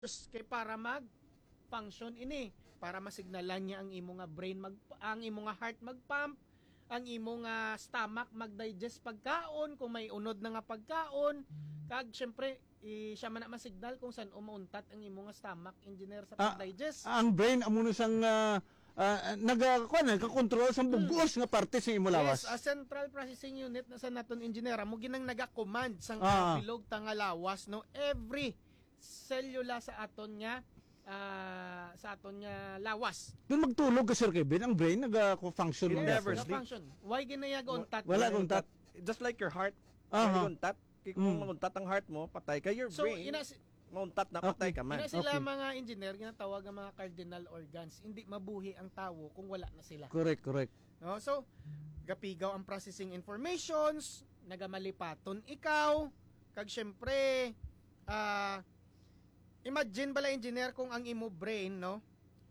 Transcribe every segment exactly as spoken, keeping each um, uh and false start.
kay para mag function ini para masignalan niya ang imo nga brain mag ang imo nga heart magpump, ang imo nga stomach magdigest pagkaon kung may unod na nga pagkaon, kag syempre i siya man na masignal kung saan umauntat ang imo nga stomach engineer sa pagdigest. Ah, ang brain amo no sang uh, uh, nagakuan nagka-control sa bugos nga parte sa imo lawas. Yes, a central processing unit na sa naton engineer mo ginang naga-command sang Ah. bilog ta nga lawas no every cellula sa aton nga ah, sa aton nga lawas. Doon magtulog ka Sir Kevin, ang brain naga-function It mo. never Nga sleep. function. Why ginayag untat? Wala kung tat. Just like your heart. Aha. Uh-huh. Untat. Kaya kung Mm. mauntat ang heart mo, patay ka. Your So brain, ina mauntat na patay Okay. ka man. ina sila Okay. mga engineer ginatawag ang mga cardinal organs. Hindi mabuhi ang tawo kung wala na sila. Correct, correct. No? So gapigaw ang processing informations, nagamalipaton ikaw, kag syempre ah imagine bala engineer kung ang imo brain no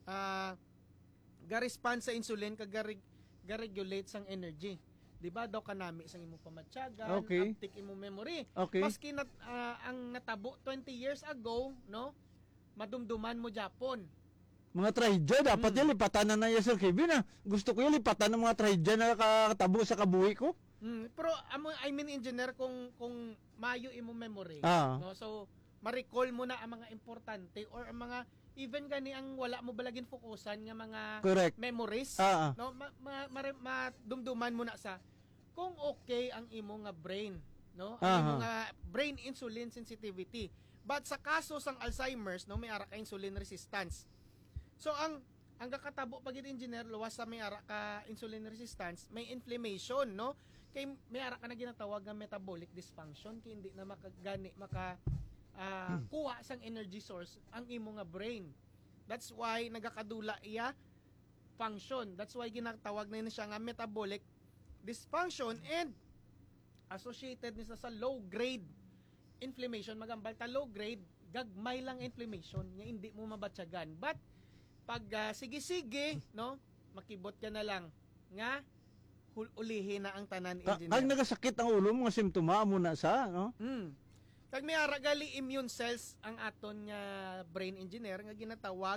ah ga-respond sa insulin kag ga-regulate sang energy. Di ba daw kanami sang imo pamatyagan, Okay. uptake imo memory. Okay. Maski nat, ah, ang natabo twenty years ago, no? Madumduman mo Japon. Mga trahedya, dapat Hmm. yan, lipatan na na yan, Sir Kevin. Ah. Gusto ko yung lipatan ng mga trahedya na katabo sa kabuhi ko. Mm, pero amo I mean engineer kung kung mayo imo memory, Ah. no? So ma-recall mo na ang mga importante or ang mga even gani ang wala mo balagin fokusan nga mga Correct. memories, Ah, ah. no? Ma, ma, ma- madumduman mo na sa kung okay ang imo nga brain, no? Ang Aha. imo nga brain insulin sensitivity. But sa kaso sang Alzheimer's, no, may ara ka insulin resistance. So ang ang kakatabo pagid engineer luwas sa may ara ka insulin resistance, may inflammation, no? Kay may ara ka na ginatawag nga metabolic dysfunction kay hindi na makagani maka ah, kuha sang energy source ang imo nga brain. That's why nagakadula iya function. That's why ginatawag na ni siya nga metabolic dysfunction and associated ni sa, sa low grade inflammation. Magambal ta low grade gagmay lang inflammation nga hindi mo mabatyagan. But pag ah, sige-sige, no, makibot ka na lang nga hul- ulihin na ang tanan Ta- engineer. Ang nagasakit ang ulo, mga simptoma mo na sa, no? Hmm. Kag may ara gali immune cells ang aton nga brain engineer nga ginatawag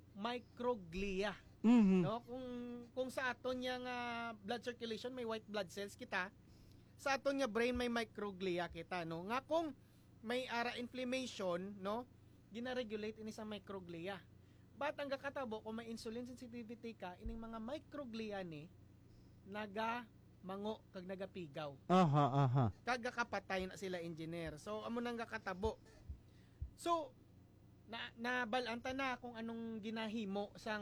microglia. Mhm. No, kung kung sa aton nga nga blood circulation may white blood cells kita, sa aton nga brain may microglia kita, no. Nga kung may ara inflammation, no, gina-regulate ini sa microglia. But ang kakatabo kung may insulin sensitivity ka, ining mga microglia ni naga mango kag nagapigaw. Aha, aha. Kagakapatay na sila engineer. So amo nang gakatabo. So na nabalanta na kung anong ginahimo sang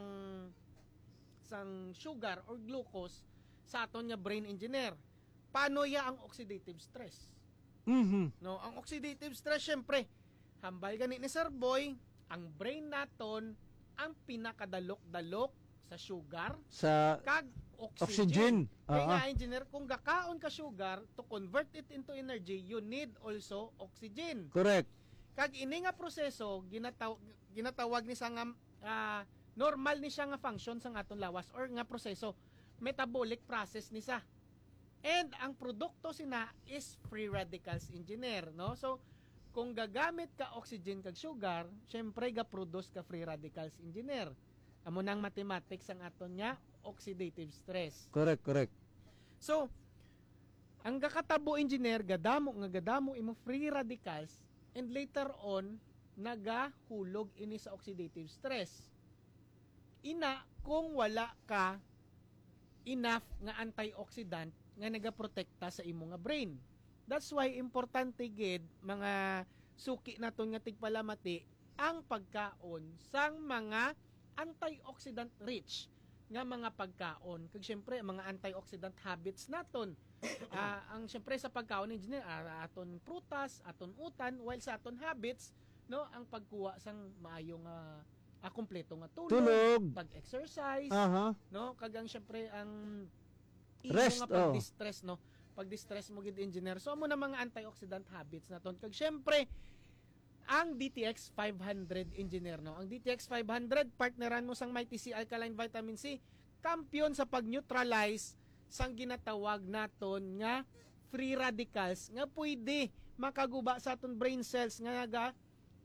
sang sugar or glucose sa aton nga brain engineer. Paano ya ang oxidative stress? Mhm. No, ang oxidative stress syempre hambal gani ni Sir Boy, ang brain naton ang pinakadalok-dalok sa sugar Sa kag Oxygen. oxygen. Kaya Oo. nga engineer, kung gakaon ka sugar, to convert it into energy, you need also oxygen. correct. Kag ini nga proseso, ginataw, ginatawag ni sa nga ah, normal ni siya nga function sa aton lawas or nga proseso, metabolic process ni sa. And ang produkto sina is free radicals engineer, no? So kung gagamit ka oxygen kag sugar, syempre ga-produce ka free radicals engineer. Amo nang mathematics ang aton nga oxidative stress. Correct, correct. So, ang kakatabo engineer, gadamo nga gadamo imo free radicals and later on, nagahulog ini sa oxidative stress. Ina, kung wala ka enough nga antioxidant nga nagaprotekta sa imo nga brain. That's why importante gid mga suki naton nga tigpalamati ang pagkaon sang mga antioxidant rich nga mga pagkaon. Kag syempre mga antioxidant habits naton. Ah, ang syempre sa pagkaon engineer ah, aton prutas, aton utan, while sa aton habits no ang pagkuha sang maayong uh, ah, kumpleto nga tulog, Tulog. pag-exercise, Aha. no kagang syempre ang imo Rest, nga oh. pag-distress no pag-distress mo gid engineer. So amo na mga antioxidant habits naton. Kag syempre ang D T X five hundred engineer no. Ang D T X five hundred partneran mo sang Mighty C Alkaline Vitamin C, kampiyon sa pag-neutralize sang ginatawag naton nga free radicals nga pwede makaguba sa aton brain cells nga naga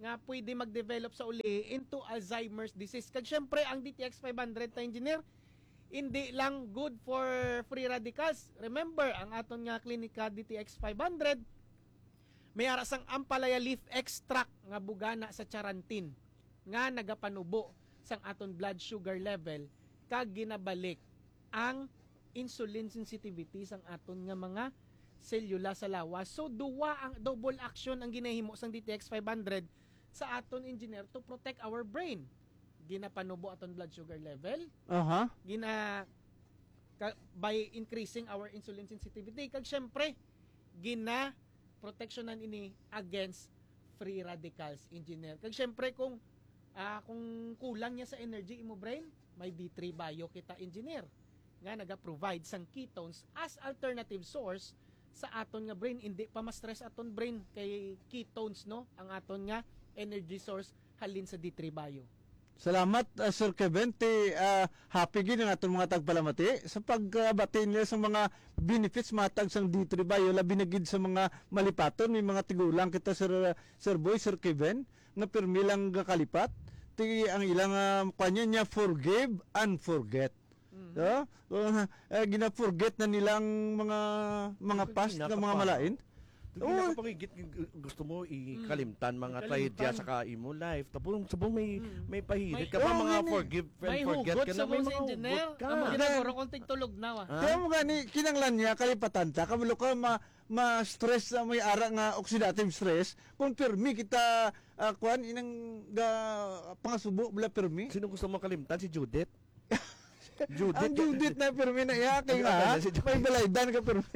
nga pwede mag-develop sa uli into Alzheimer's disease. Kag syempre ang D T X five hundred ta engineer hindi lang good for free radicals. Remember, ang aton nga klinika D T X five hundred may ara sang ampalaya leaf extract nga bugana sa charantin nga nagapanubo sang aton blood sugar level kag ginabalik ang insulin sensitivity sang aton nga mga selula sa lawas. So duwa ang double action ang ginahimo sang D T X five hundred sa aton engineer to protect our brain. Ginapanubo aton blood sugar level, Aha. gina ka, by increasing our insulin sensitivity kag syempre gina protectionan ini against free radicals engineer. Kag syempre kung ah, kung kulang niya sa energy imo brain, may D three bio kita engineer nga naga-provide sang ketones as alternative source sa aton nga brain. Hindi pa ma-stress aton brain kay ketones no ang aton nga energy source halin sa D three bio. Salamat uh, Sir Kevin ti uh, happy gid ang atong mga tagpalamati sa pagbati nila sa mga benefits matag sang D three bio labi na gid sa mga malipaton may mga tigulang kita Sir Sir Boy Sir Kevin nga pirmi lang kalipat ti ang ilang uh, kanya niya forgive and forget. Mhm. So, uh, uh, gina-forget na nilang mga mga Kasi past na mga nakapa- malain. Kung Oo. nakapagigit, gusto mo ikalimtan mga Kalimtan. trahedya sa imo life. Tapos sabong may Mm. may pahirit May- ka pa Oo, mga yan eh. forgive and May forget hugot ka sa na. May mga mga engineer. hugot ka. Amo ginaguro kung tigtulog na wa. Ah? Kaya mo gani kinanglan niya kalipatan ta kamulo ka ma ma-stress sa may ara nga oxidative stress kung permi kita uh, kuan inang ga pangasubo bla permi. Sino gusto mo kalimtan? Si Judith? Judith. Ang Judith na permi na iya kay nga Si Judith. may balaydan ka permi.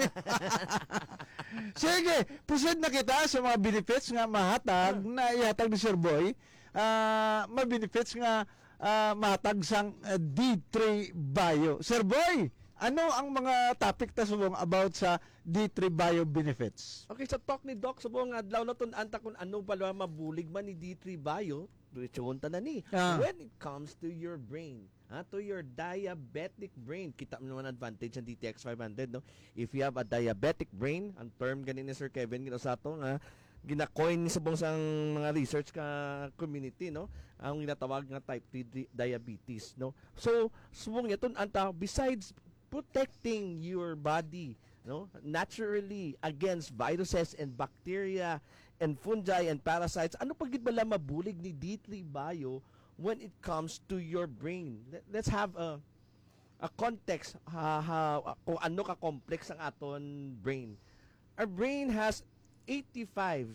Sige, proceed na kita sa mga benefits nga mahatag na ihatag ni Sir Boy. Ah, mga benefits nga ah, mahatag sang ah, D three bio. Sir Boy, ano ang mga topic ta subong about sa D three bio benefits? Okay, sa talk ni Doc, sa buong adlaw na to, anta kung ano pala mabulig man ni D three bio, rechon ta na ni. Ah. When it comes to your brain, ha, to your diabetic brain, kita mo naman advantage ng D T X five hundred, no? If you have a diabetic brain, ang term ganin ni Sir Kevin, gino sa to, nga, gina-coin ni sabong sang mga research ka community, no? Ang ginatawag nga type three di- diabetes, no? So, subong yaton anta, besides protecting your body, no, naturally against viruses and bacteria and fungi and parasites, ano pag gid bala mabulig ni D three bio when it comes to your brain? Let- Let's have a a context ha, ha, kung ano ka complex ang aton brain. Our brain has eighty-five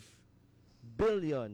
billion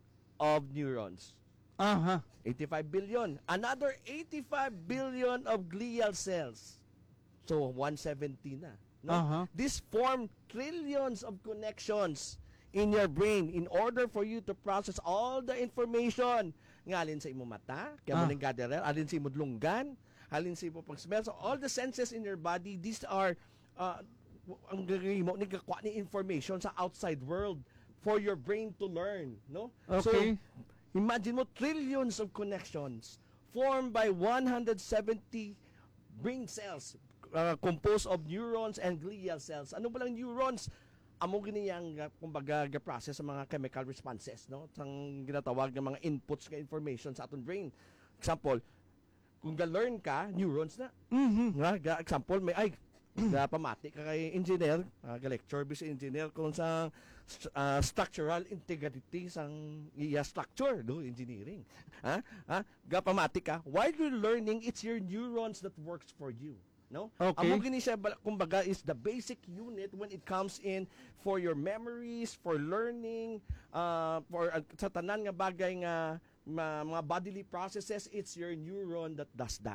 of neurons. Aha. eighty-five billion. Another eighty-five billion of glial cells. So, one seventy na. No? Aha. This form trillions of connections in your brain in order for you to process all the information. Nga alin sa imo mata, kaya mo Ah. ning gaderel, alin sa imo lunggan, alin sa imo pag-smell. So, all the senses in your body, these are uh, ang gagawin mo, nagkakuha ni information sa outside world for your brain to learn. No? Okay. So, imagine mo trillions of connections formed by one hundred seventy brain cells uh, composed of neurons and glial cells. Ano ba lang neurons? Amo ganiyang uh, kumbaga ga-process sa mga chemical responses, no? Sang ginatawag ng mga inputs nga information sa aton brain. Example, kung ga-learn ka, neurons na. Mhm. Nga, ga, example, may ay ga pamati ka kay engineer, uh, ga-lecture bis engineer kung sa uh, structural integrity sang iya structure, do engineering. Ha? Ha? Ga pamati ka, while you're learning, it's your neurons that works for you. No? Okay. Amo gini siya bala- kumbaga is the basic unit when it comes in for your memories, for learning, uh, for uh, sa tanan nga bagay nga ma- mga bodily processes, it's your neuron that does that.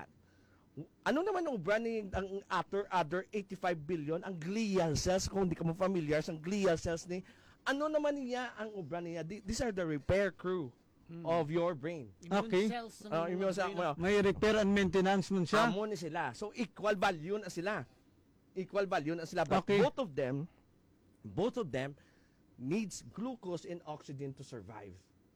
Ano naman ang ubra ni ang other other eighty-five billion ang glial cells, kung hindi ka mo familiar sa glial cells ni, ano naman niya ang ubra niya? Th- These are the repair crew of your brain. Immune Okay. cells ng Uh, mga immune cell- brain. well, May repair and maintenance man siya. Amo ni sila. So equal value na sila. Equal value na sila. But Okay. both of them, both of them needs glucose and oxygen to survive.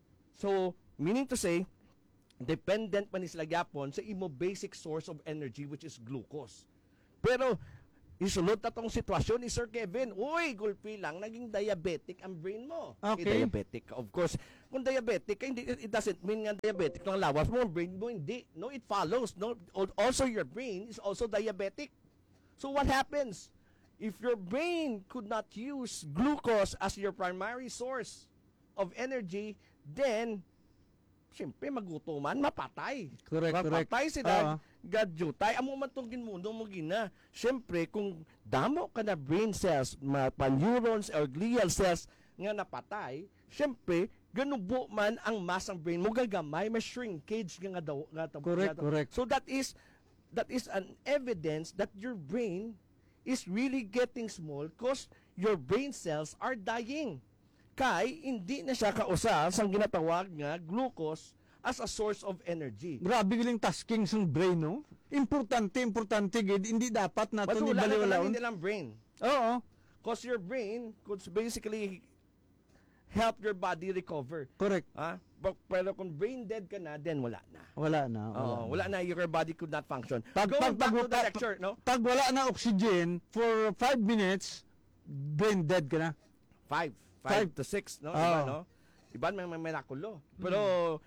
So, meaning to say, dependent pa ni sila gyapon sa imo basic source of energy which is glucose. Pero isulod na tong sitwasyon ni Sir Kevin. Uy, gulpi lang, naging diabetic ang brain mo. Okay. Eh, diabetic ka. Of course, kung diabetic ka, hindi, it doesn't mean nga diabetic lang lawas mo, ang brain mo hindi. No, it follows. No, Al- also your brain is also diabetic. So what happens? If your brain could not use glucose as your primary source of energy, then siyempre magutuman, mapatay. Correct, correct. Mapatay sila, Oo. gadjutay. Amo man tong ginmundo mo gina. Siyempre, kung damo ka na brain cells, mga pan-neurons or glial cells nga napatay, siyempre, ganubo man ang mass ng brain mo, gagamay, may shrinkage nga nga daw. Nga, daw- Correct, nga daw. correct. So that is, that is an evidence that your brain is really getting small because your brain cells are dying. Kay, hindi na siya kausap sa ginatawag nga glucose as a source of energy. Grabe giling tasking sa brain, no? Importante, importante gid. Hindi dapat nato But ni wala na baliwalaon. lang nilang brain. Oo, Because your brain could basically help your body recover. correct. Ah, But, pero kung brain dead ka na, then wala na. Wala na. Oo, wala na, your body could not function. Pag- Going pag- back pag- to the pag- lecture, no? Pag wala na oxygen for five minutes, brain dead ka na. Five. Five, Five. to six, no? Oo. Iba, no? Iba may, may mirakulo. Pero,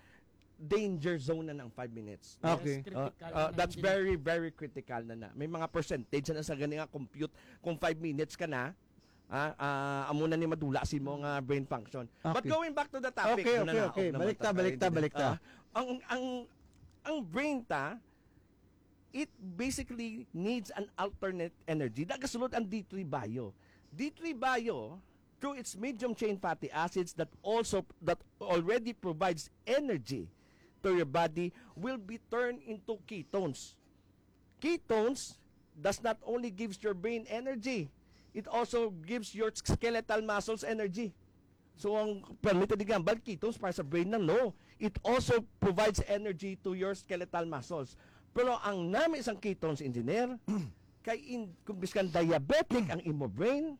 danger zone na ng five minutes. Okay. Yes, Uh, critical uh, na that's engineer. very, very critical na na. May mga percentage na sa ganyan nga compute. Kung five minutes ka na, ah, ah, amo na ni madula si mo nga brain function. But Okay. going back to the topic. Okay, doon na okay, naog okay. naman Balik ta, tayo, balik ta, hindi- balik ta. ah, ang, ang, ang brain ta, it basically needs an alternate energy. Nagasulod ang D three bio. D three bio, through its medium chain fatty acids that also that already provides energy to your body, will be turned into ketones. Ketones does not only gives your brain energy, it also gives your skeletal muscles energy. So ang permitted example, ketones para sa brain lang, no. It also provides energy to your skeletal muscles. Pero ang nami isang ketones engineer, kay in, kung biskan diabetic ang imo brain,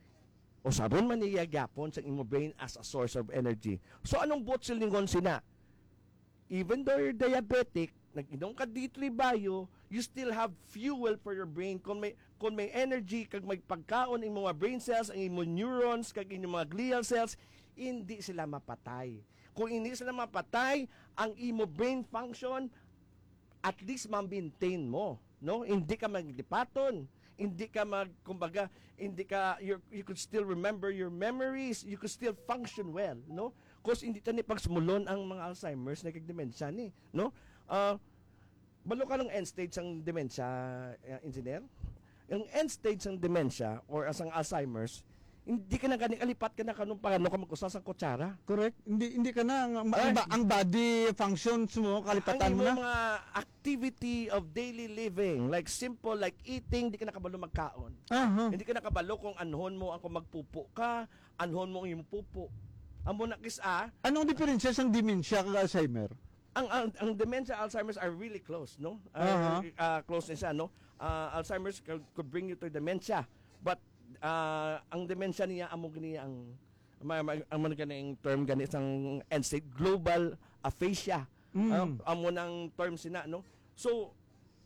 o sabon man niya gapon sa imo brain as a source of energy. So anong buot silingon sina? Even though you're diabetic, nag-inom ka D three bio, you still have fuel for your brain. Kung may kung may energy kag may pagkaon ang mga brain cells, ang imo neurons, kag inyong mga glial cells, hindi sila mapatay. Kung hindi sila mapatay, ang imo brain function at least ma-maintain mo, no? Hindi ka maglipaton, hindi ka mag kumbaga, hindi ka you you could still remember your memories, you could still function well, no? Because hindi tani pagsumulon ang mga Alzheimer's na kag dementia ni, no? Uh, balo ka ng end stage ang dementia, uh, engineer? Yung end stage ng dementia or asang Alzheimer's, hindi ka na gani alipat ka na kanong paano ka mag-usas ang kutsara. Correct. Hindi hindi ka na ang, Ay. ang, ba- ang body functions mo kalipatan Ang mo imo na. mga activity of daily living, like simple, like eating, di ka nakabalo magkaon. Aha. Hindi ka nakabalo kung anhon mo ako magpupo ka, anhon mo ang iyong pupo. Amo na kis a, Anong diferensya sa dementia kag Alzheimer? ang, ang ang dementia, Alzheimer's are really close, no? Aha. Uh, uh, close na siya, no? Uh, Alzheimer's could, could bring you to dementia, but uh, ang dementia niya amo gani ang ma, ma, ang man gani term gani isang end state global aphasia. Mm. Uh, amo nang term sina, no? So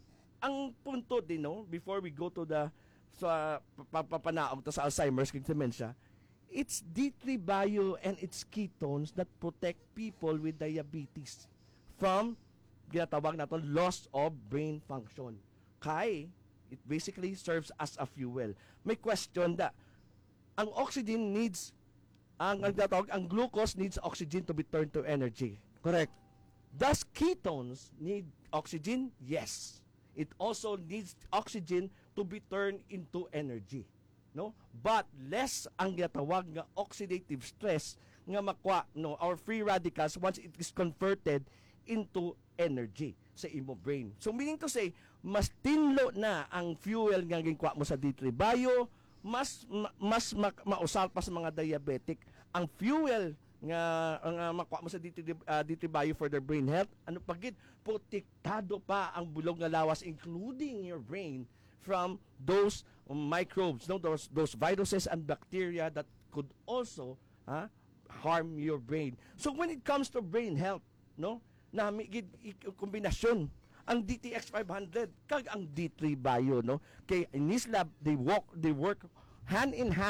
ang punto din, no, before we go to the sa papanaog to sa Alzheimer's kag dementia, it's D three bio and its ketones that protect people with diabetes from ginatawag natin loss of brain function. Kay it basically serves as a fuel. May question da, ang oxygen needs ang ang ginatawag ang glucose needs oxygen to be turned to energy. Correct. Does ketones need oxygen? Yes. It also needs oxygen to be turned into energy. No? But less ang ginatawag nga oxidative stress nga makwa, no, our free radicals once it is converted into energy sa imo brain. So meaning to say, mas tinlo na ang fuel nga ginkuha mo sa D three bio, mas ma, mas ma, mausal pa sa mga diabetic ang fuel nga nga makuha mo sa D three, uh, D three bio for their brain health. Ano pagid protektado pa ang bulog nga lawas including your brain from those microbes, no, those those viruses and bacteria that could also ha, harm your brain. So when it comes to brain health, no, na may gid i- kombinasyon ang D T X five hundred kag ang D three bio, no, kay in this lab they walk they work hand in hand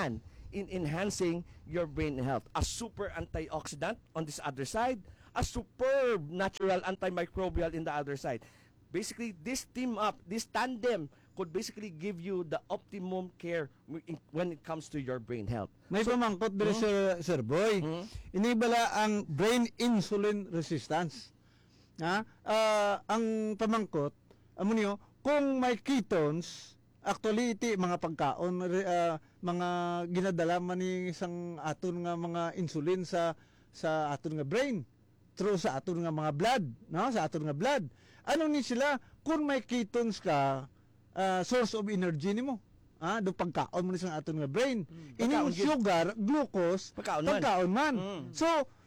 in enhancing your brain health. A super antioxidant on this other side, a superb natural antimicrobial in the other side. Basically, this team up, this tandem could basically give you the optimum care w- in- when it comes to your brain health. May pamangkot diri Hmm? Sir, Sir Boy. Hmm? Inibala ang brain insulin resistance. Ha? Ah, ang pamangkot, amo niyo, kung may ketones, actually iti mga pagkaon, re- ah, mga ginadala man ni isang aton nga mga insulin sa sa aton nga brain through sa aton nga mga blood, no? Sa aton nga blood. Ano ni sila kung may ketones ka, ah, source of energy nimo. Ah, do pagkaon mo ni sa aton nga brain. Pagkaon Ining gid. sugar, glucose, Pagkaon man. pagkaon man. Mm. So,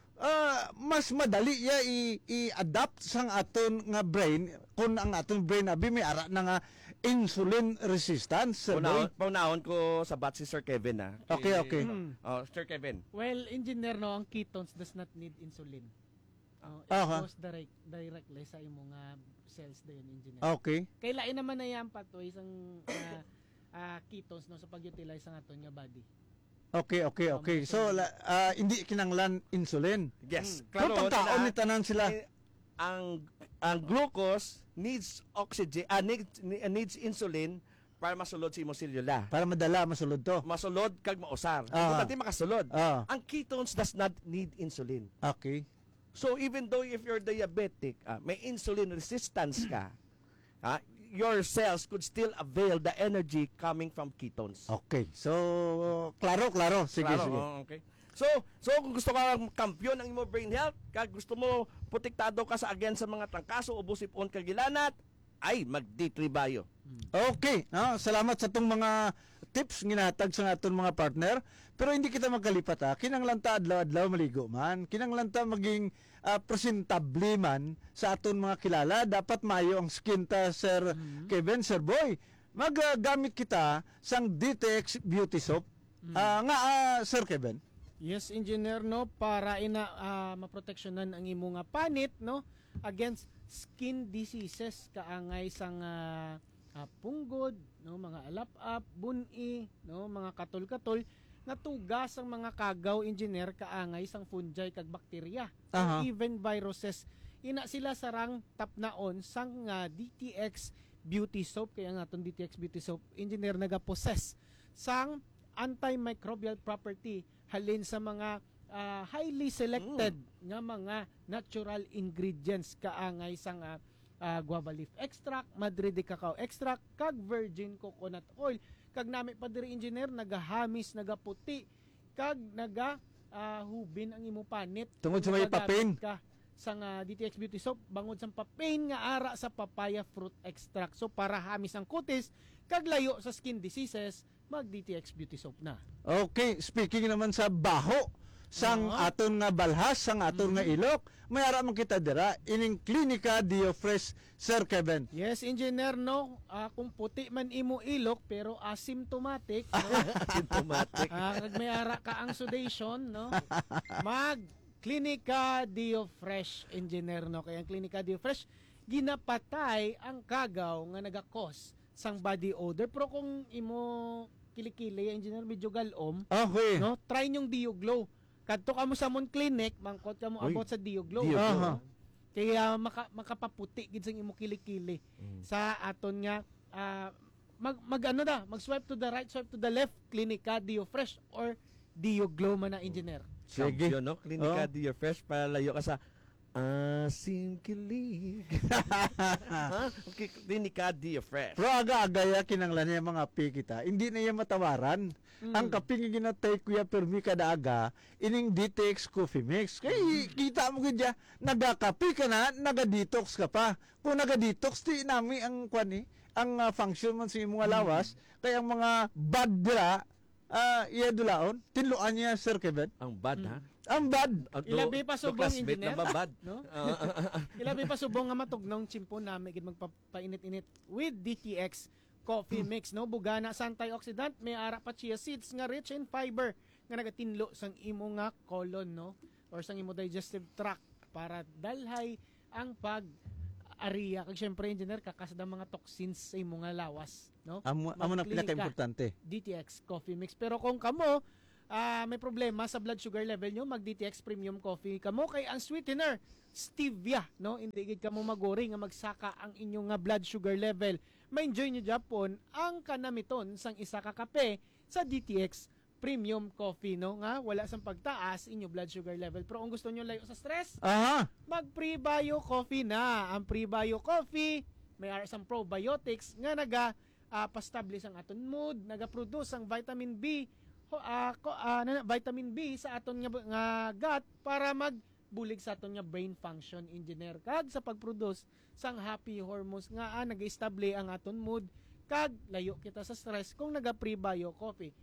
ah, mas madali ya i- i-adapt sang aton nga brain kung ang aton brain abi may ara na nga insulin resistance. Sir Paunahon, Boy. paunahon ko sa bat si Sir Kevin ha. Okay, Eh, okay. Hmm. Oh, Sir Kevin. Well, engineer, no, ang ketones does not need insulin. Oh, it Aha. goes direct, directly sa imong nga cells dayon, engineer. Okay. Kay lain naman na yan patoy isang ah, ah, ketones no sa pag-utilize ang aton nga body. Okay, okay, okay. So, la- ah, hindi kinanglan insulin. Yes. Pero Klaro, pagkaon na- ni tanan sila. eh, ang ang glucose needs oxygen, ah, needs, ni- needs insulin para masulod si imong selula. Para madala, masulod to. Masulod kag mausar. Ah. Importante makasulod. Ah, Ang ketones does not need insulin. okay. So even though if you're diabetic, ah, may insulin resistance ka, ah, your cells could still avail the energy coming from ketones. Okay. So, klaro, klaro. Sige, Klaro, sige. oh, okay. So, so kung gusto ka kampiyon ng imo brain health, kag gusto mo protektado ka sa against sa mga trangkaso o busipon kag gilanat, ay mag-D three Bio. Okay, no? Salamat sa itong mga tips ginatag sa aton mga partner. Pero hindi kita magkalipat ha. Kinanglan ta adlaw-adlaw maligo man. Kinanglan ta maging ah, presentable man sa aton mga kilala. Dapat mayo ang skin ta, Sir Kevin, Sir Boy. Magagamit kita sang D T X Beauty Soap. Ah, nga, ah, Sir Kevin. Yes, engineer, no, para ina ah, maproteksyonan ang imo nga panit, no, against skin diseases kaangay sang ah, ah, punggod, no, mga alap-up, buni, no, mga katol-katol nga tugas ang mga kagaw, engineer, kaangay sang fungi kag bakterya Aha. or even viruses. Ina sila sarang tapnaon sang ah, D T X Beauty Soap, kaya nga itong D T X Beauty Soap, engineer, nagapossess sang antimicrobial property halin sa mga ah, highly selected nga mga natural ingredients kaangay sang ah, ah, guava leaf extract, Madrid de cacao extract, kag virgin coconut oil. Kag nami pa diri, engineer, nagahamis, nagaputi, kag naga ah, hubin ang imo panit. Tungod sa may Magagamit papain. ka sang ah, D T X Beauty Soap bangod sa papain nga ara sa papaya fruit extract. So para hamis ang kutis kag layo sa skin diseases, mag D T X Beauty Soap na. Okay, speaking naman sa baho, sang Oo. aton nga balhas, sang aton nga ilok, may ara man kita dira ining Klinika Diofresh, Sir Kevin. Yes, engineer, no, ah, kung puti man imo ilok pero asymptomatic, no, Symptomatic. ah, kag may ara ka ang sudation, no, mag Klinika Diofresh, engineer, no, kaya ang Klinika Diofresh ginapatay ang kagaw nga naga-cause sang body odor. Pero kung imo kilikili, engineer, medyo galom, Okay. no, try nyong Dioglow. Kadto ka mo sa mon clinic, mangkot ka mo Uy, about sa Dioglow. Aha. Dioglow. Kaya maka, makapaputi gid sang imo kilikili sa aton nga ah, mag, mag ano da, mag swipe to the right, swipe to the left, Klinika Diofresh or Dioglow man na, engineer. Sige. Champion, no? Klinika Oh. Diofresh para layo ka sa asim kilig. Ha? Okay, Klinika Diofresh. Pero aga-aga ya kinanglan niya mga pi kita, hindi na yan matawaran. Mm. Ang kaping nga ginatay kuya permi kada aga, ining D T X Coffee Mix. Kay kita mo gid ya, nagakapi ka na, naga-detox ka pa. Kung naga-detox, di nami ang kwan eh, ang ah, function man sa imong lawas, kaya ang mga bad dira, ah, iya dulaon, tinluan niya, Sir Kevin. Ang bad, ha? Ang bad. Ang do- Ilabi pa do subong, classmate engineer. na babad. No? Ah, Ilabi pa subong nga matugnong chimpon nami gid magpapainit-init with D T X Coffee Mix, no, bugana sa antioxidant, may ara pa chia seeds nga rich in fiber nga nagatinlo sang imo nga colon, no, or sang imo digestive tract para dalhay ang pag area kag syempre, engineer, kakasda mga toxins sa imo nga lawas, no. Amo amo na Magklinika. pinaka-importante. D T X Coffee Mix. Pero kung kamo ah, may problema sa blood sugar level nyo, mag-D T X Premium Coffee kamo kay ang sweetener stevia, no? Hindi gid kamo magori nga magsaka ang inyong nga blood sugar level. Ma-enjoy nyo Japon ang kanamiton sang isa ka kape sa D T X Premium Coffee, no? Nga wala sang pagtaas inyo blood sugar level. Pero kung gusto nyo layo sa stress, Aha. mag Prebio Coffee na. Ang Prebio Coffee may ara sang probiotics nga naga uh, pastablish ang aton mood, naga-produce ang vitamin B, ho, uh, ko, uh, na, vitamin B sa aton nga, nga gut para magbulig sa aton nga brain function engineer kag sa pagproduce sang happy hormones nga ah, naga-establish ang aton mood kag layo kita sa stress kung naga-Prebio Coffee.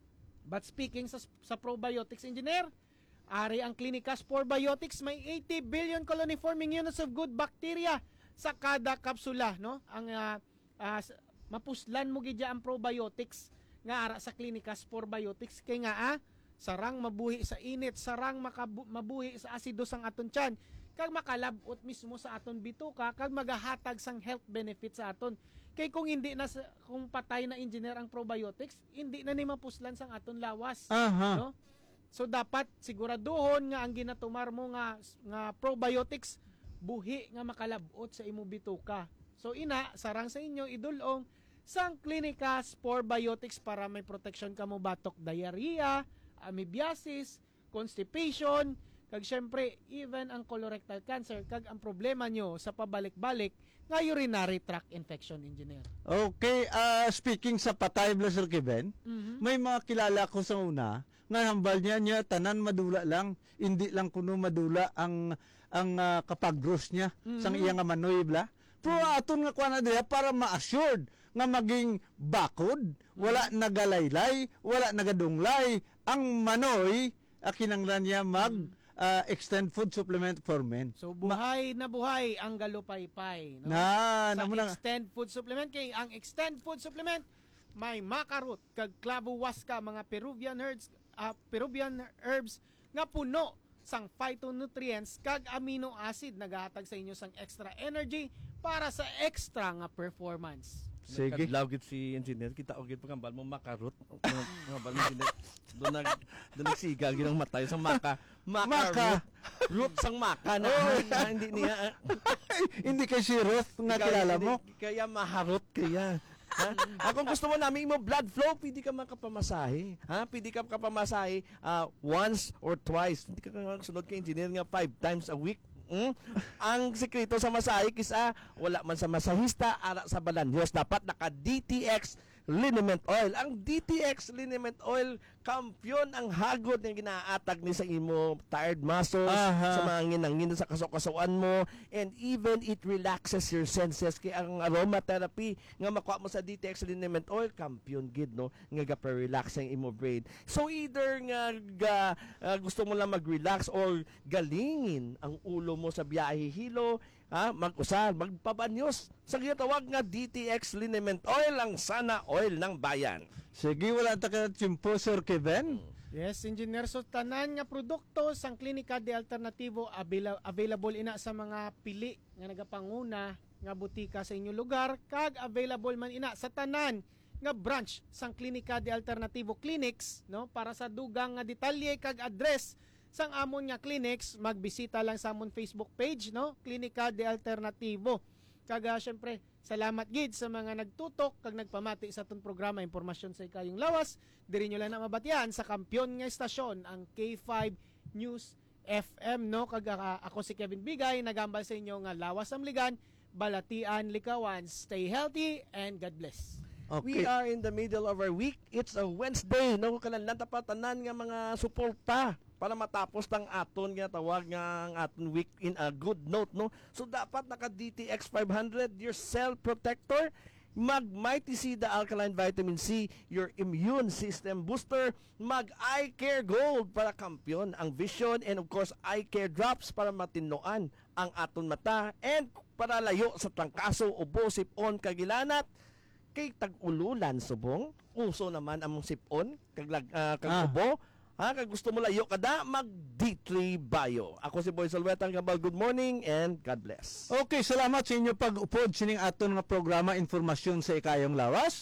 But speaking sa, sa probiotics engineer, ari ang Clinicas Probiotics may eighty billion colony forming units of good bacteria sa kada kapsula, no? Ang uh, uh, mapuslan mo gidya ang probiotics nga ara sa Clinicas Probiotics kay nga ah, sarang mabuhi sa init, sarang makabu- mabuhi sa asido sang aton tiyan, kag makalabot mismo sa aton bituka kag magahatag sang health benefits sa aton. Kay kung hindi na sa- kung patay na engineer ang probiotics, hindi na ni mapuslan sang aton lawas, Aha. no? So dapat siguraduhon nga ang ginatumar mo nga nga probiotics buhi nga makalabot sa imo bituka. So ina sarang sa inyo idulong sang Clinicas Probiotics para may protection kamo batok diarrhea, amoebiasis, constipation, kag syempre even ang colorectal cancer kag ang problema nyo sa pabalik-balik nga urinary tract infection engineer. Okay, ah, speaking sa patay blood Sir Kevin, Mhm. may mga kilala ko sa una nga hambal niya niya tanan madula lang, hindi lang kuno madula ang ang ah, kapag-gross niya sang iya nga manoy bla. Pero aton nga kuha na diya para ma-assured nga maging bakod, wala nagalaylay, wala nagadunglay, ang manoy akinanglan niya mag ah, extend food supplement for men. So buhay na buhay ang galupaypay, no? Na, sa namo na extend food supplement kay ang extend food supplement may makarot kag clavo huasca mga Peruvian herbs uh, Peruvian herbs nga puno sang phytonutrients kag amino acid nagahatag sa inyo sang extra energy para sa extra nga performance. sige. Kadlaw gid si engineer kita og gid pagambal mo makarot. Pagambal mo engineer. Do nag do nagsiga gid ang matay sa maka. Maka. Maka. Root, root sang maka na, na hindi niya ah, Hindi kay si Ruth nga ikaw, kilala hindi- mo. Kaya maharot kaya. Ha? Ah, kung gusto mo namin mo blood flow, pwede ka makapamasahe. Ha? Pwede ka makapamasahe ah, once or twice. Hindi ka sunod kay engineer nga five times a week. Mm? Ang sekreto sa masahe kisa wala man sa masahista ara sa balanyos dapat naka D T X liniment oil. Ang D T X liniment oil kampyon ang hagod nga ginaatag ni sa imo tired muscles, Aha. sa mga nginangin sa kasukasuan mo, and even it relaxes your senses. Kaya ang aromatherapy nga makuha mo sa D T X liniment oil kampyon gid no nga ga-relax ang imo brain. So either nga ga, ah, gusto mo lang mag-relax or galingin ang ulo mo sa biyahe hilo, ha, mag-usal, magpabanyos sa ginatawag nga D T X liniment oil, ang sana oil ng bayan. Sige, wala ta ka tsimpo Sir Kevin. Yes, engineer, so tanan nga produkto sang Klinika de Alternativo avail- available ina sa mga pili nga nagapanguna nga butika sa inyong lugar kag available man ina sa tanan nga branch sang Klinika de Alternativo Clinics, no, para sa dugang nga detalye kag address sang amon nga clinics magbisita lang sa amon Facebook page, no, Klinika de Alternativo. Kag uh, syempre salamat gid sa mga nagtutok kag nagpamati sa atong programa impormasyon sa ikayong lawas. Diri nyo lang na mabatian sa kampiyon nga estasyon ang K five News F M, no, kag uh, ako si Kevin Bigay nagambal sa inyo nga lawas amligan, balatian likawan. Stay healthy and God bless. We Okay. are in the middle of our week. It's a Wednesday. No, kalanlan tapatanan nga mga suporta para matapos tang aton nga tawag nga ang aton week in a good note, no. So dapat naka D T X five hundred, your cell protector, mag Mighty C the alkaline vitamin C, your immune system booster, mag Eye Care Gold para kampyon ang vision, and of course Eye Care Drops para matinuan ang aton mata and para layo sa trangkaso, ubo, sipon, kagilanat. Kay tag-ululan subong, uso naman among sipon, kag lag- ah, kag Ah. ubo. Ha, kag gusto mo layo kada, mag D three Bio. Ako si Boy Salweta, Gabal, good morning and God bless. Okay, salamat sa inyo pag-upod sining aton nga programa informasyon sa ikayong lawas.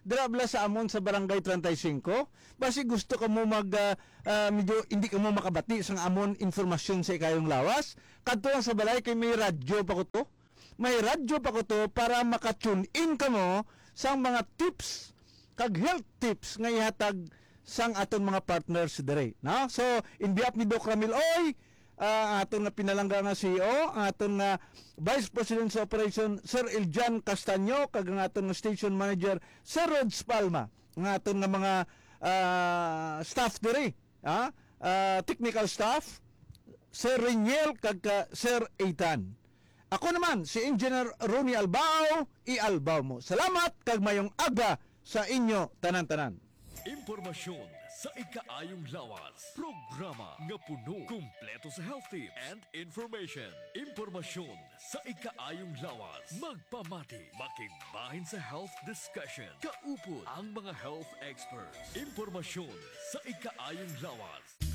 drabla sa amon sa barangay thirty-five. Basi gusto ka mo mag ah, ah, medyo hindi ka mo makabati sa amon informasyon sa ikayong lawas. Kadto lang sa balay kay may radyo pa ko to. May radyo pa ko to para maka-tune in ka mo sa mga tips kag health tips nga ihatag sang aton mga partners dire. No? So, in behalf ni Doc Ramil Oy, uh, aton nga pinalangga nga C E O, aton nga Vice President sa Operation Sir Eljan Castaño, kag ang aton nga Station Manager Sir Rods Palma, nga aton nga mga uh, staff dire, ha? Uh, technical staff, Sir Reniel kag ka Sir Eitan. Ako naman si Engineer Ronnie Albao, i-albaw mo. Salamat kag mayong aga sa inyo tanan-tanan. Impormasyon sa ikaayong lawas. Programa nga puno, kumpleto sa health tips and information. Impormasyon sa ikaayong lawas. Magpamati, makigbahin sa health discussion. Kaupod ang mga health experts. Impormasyon sa ikaayong lawas.